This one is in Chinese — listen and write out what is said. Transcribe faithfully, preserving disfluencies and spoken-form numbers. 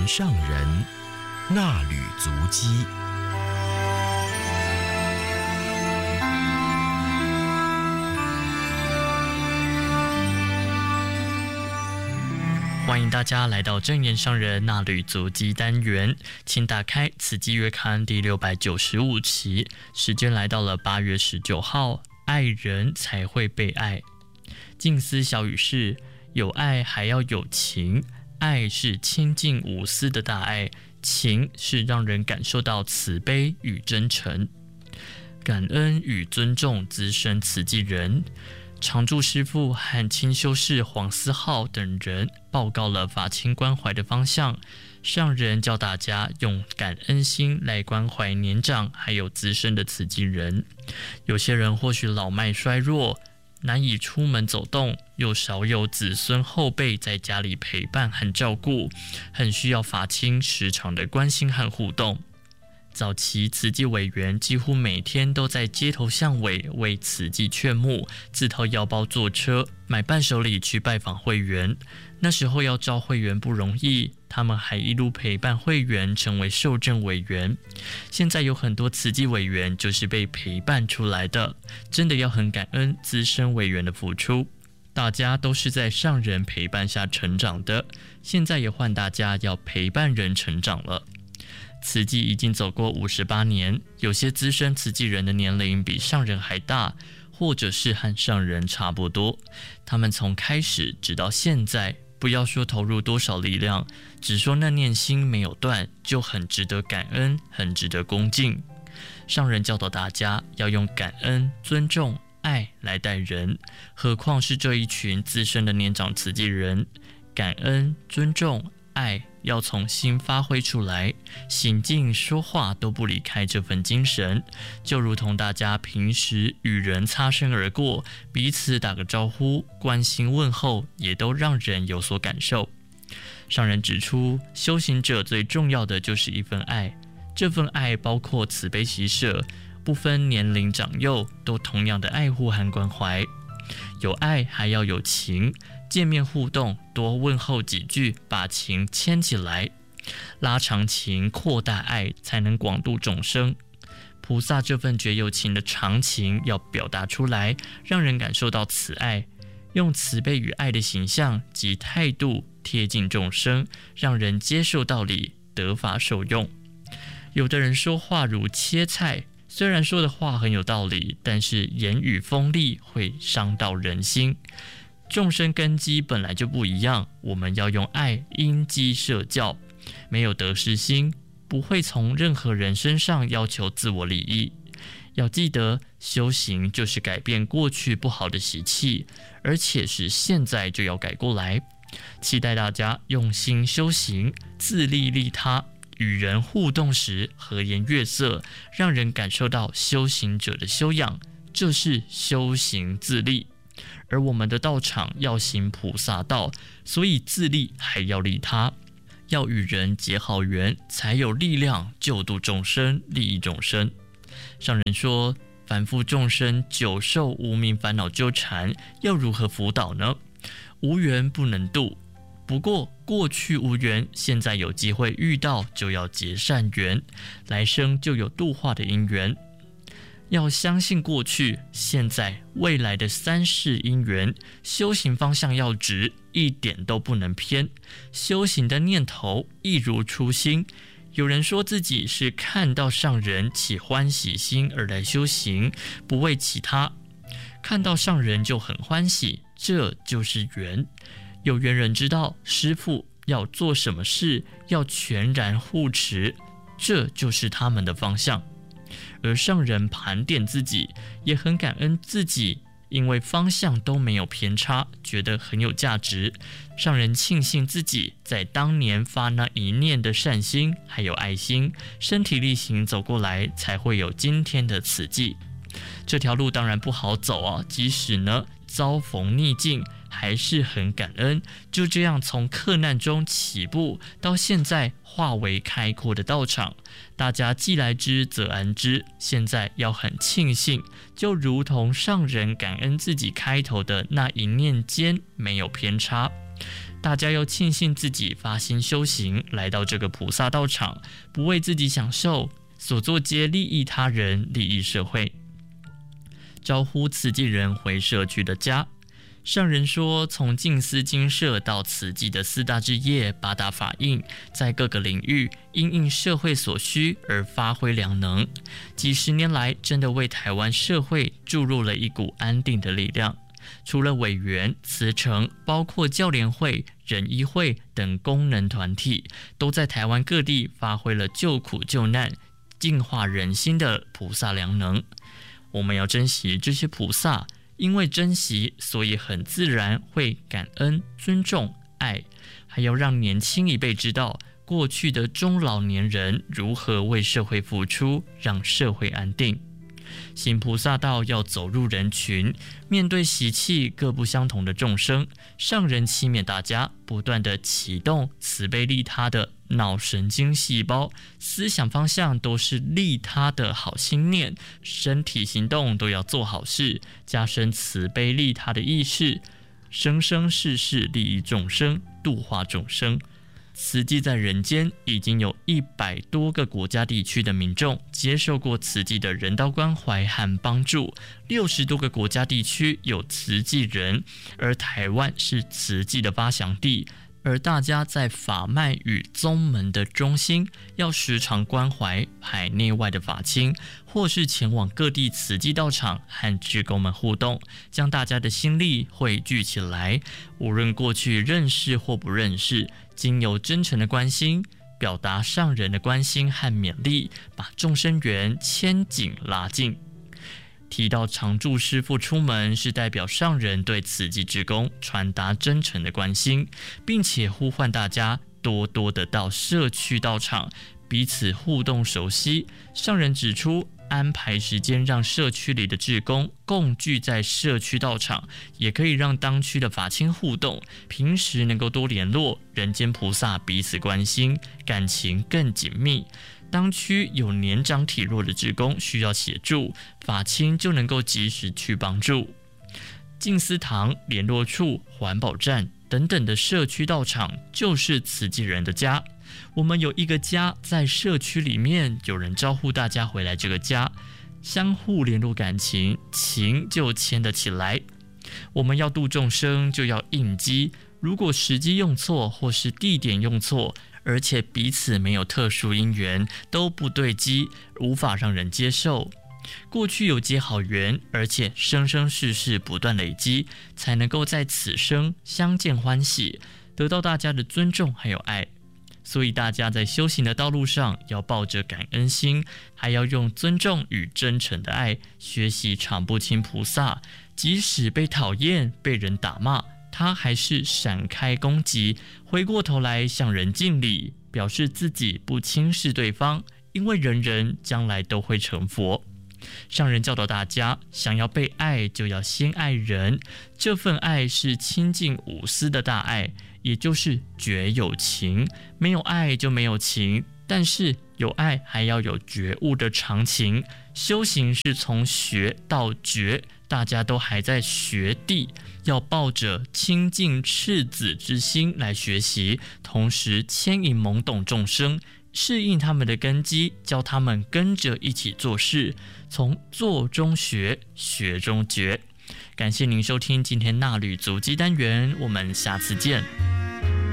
言上人，衲履足迹。 欢迎大家来到正言上人衲履足迹单元，请打开慈济月刊第六百九十五期，时间来到了八月十九号，爱人才会被爱。静思小语是：有爱还要有情，爱是清净无私的大爱，情是让人感受到慈悲与真诚。感恩与尊重资深慈济人。常住师父和清修士黄思浩等人报告了法亲关怀的方向，上人教大家用感恩心来关怀年长还有资深的慈济人。有些人或许老迈衰弱，难以出门走动，又少有子孙后辈在家里陪伴和照顾，很需要法亲时常的关心和互动。早期慈济委员几乎每天都在街头巷尾为慈济劝募，自掏腰包坐车买伴手礼去拜访会员。那时候要招会员不容易，他们还一路陪伴会员成为受证委员。现在有很多慈济委员就是被陪伴出来的，真的要很感恩资深委员的付出。大家都是在上人陪伴下成长的，现在也换大家要陪伴人成长了。慈济已经走过五十八年，有些资深慈济人的年龄比上人还大，或者是和上人差不多。他们从开始直到现在，不要说投入多少力量，只说那念心没有断，就很值得感恩，很值得恭敬。上人教导大家要用感恩、尊重、爱来待人，何况是这一群资深的年长慈济人。感恩、尊重、爱要从心发挥出来，行进说话都不离开这份精神，就如同大家平时与人擦身而过，彼此打个招呼，关心问候，也都让人有所感受。上人指出，修行者最重要的就是一份爱，这份爱包括慈悲喜舍，不分年龄长幼，都同样的爱护和关怀。有爱还要有情，见面互动多问候几句，把情牵起来，拉长情，扩大爱，才能广度众生。菩萨这份绝有情的长情要表达出来，让人感受到慈爱，用慈悲与爱的形象及态度贴近众生，让人接受道理，得法受用。有的人说话如切菜，虽然说的话很有道理，但是言语锋利会伤到人心。众生根基本来就不一样，我们要用爱因机设教，没有得失心，不会从任何人身上要求自我利益。要记得，修行就是改变过去不好的习气，而且是现在就要改过来。期待大家用心修行，自利利他，与人互动时和颜悦色，让人感受到修行者的修养，这是修行自利。而我们的道场要行菩萨道，所以自利还要利他，要与人结好缘，才有力量救度众生，利益众生。上人说，凡夫众生久受无明烦恼纠缠，要如何辅导呢？无缘不能度，不过过去无缘，现在有机会遇到，就要结善缘，来生就有度化的因缘。要相信过去、现在、未来的三世因缘，修行方向要直，一点都不能偏。修行的念头一如初心。有人说自己是看到上人起欢喜心而来修行，不为其他，看到上人就很欢喜，这就是缘。有缘人知道师父要做什么事，要全然护持，这就是他们的方向。而上人盘点自己，也很感恩自己，因为方向都没有偏差，觉得很有价值。上人庆幸自己在当年发那一念的善心还有爱心，身体力行走过来，才会有今天的慈济。这条路当然不好走啊，即使呢遭逢逆境，还是很感恩。就这样从克难中起步，到现在化为开阔的道场，大家既来之则安之。现在要很庆幸，就如同上人感恩自己开头的那一念间没有偏差。 大家要庆幸自己发心修行，来到这个菩萨道场，不为自己享受，所做皆利益他人，利益社会。招呼慈济人回社区的家。上人说，从净思精舍到慈济的四大志业、八大法印，在各个领域因应社会所需而发挥良能，几十年来真的为台湾社会注入了一股安定的力量。除了委员、慈诚，包括教联会、仁医会等功能团体，都在台湾各地发挥了救苦救难、净化人心的菩萨良能。我们要珍惜这些菩萨，因为珍惜，所以很自然会感恩、尊重、爱，还要让年轻一辈知道过去的中老年人如何为社会付出，让社会安定。行菩萨道要走入人群，面对习气各不相同的众生，上人期勉大家不断的启动慈悲利他的脑神经细胞，思想方向都是利他的好心念，身体行动都要做好事，加深慈悲利他的意识，生生世世利益众生，度化众生。慈济在人间已经有一百多个国家地区的民众接受过慈济的人道关怀和帮助，六十多个国家地区有慈济人，而台湾是慈济的发祥地。而大家在法脉与宗门的中心，要时常关怀海内外的法亲，或是前往各地慈济道场和志工们互动，将大家的心力汇聚起来。无论过去认识或不认识，经由真诚的关心，表达上人的关心和勉励，把众生缘牵紧拉近。提到常住师父出门，是代表上人对慈济志工传达真诚的关心，并且呼唤大家多多的到社区道场，彼此互动熟悉。上人指出，安排时间让社区里的志工共聚在社区道场，也可以让当区的法亲互动，平时能够多联络，人间菩萨彼此关心，感情更紧密。当区有年长体弱的志工需要协助，法亲就能够及时去帮助。静思堂、联络处、环保站等等的社区道场就是慈济人的家。我们有一个家在社区里面，有人招呼大家回来这个家，相互联络感情，情就牵得起来。我们要度众生，就要应机，如果时机用错或是地点用错，而且彼此没有特殊因缘，都不对机，无法让人接受。过去有结好缘，而且生生世世不断累积，才能够在此生相见欢喜，得到大家的尊重还有爱。所以大家在修行的道路上，要抱着感恩心，还要用尊重与真诚的爱，学习常不轻菩萨。即使被讨厌、被人打骂，他还是闪开攻击，回过头来向人敬礼，表示自己不轻视对方，因为人人将来都会成佛。上人教导大家，想要被爱，就要先爱人，这份爱是亲近无私的大爱，也就是觉有情。没有爱就没有情，但是有爱还要有觉悟的常情。修行是从学到觉，大家都还在学地，要抱着亲近赤子之心来学习，同时牵引懵懂众生，适应他们的根基，教他们跟着一起做事，从做中学，学中觉。感谢您收听今天纳履足迹单元，我们下次见。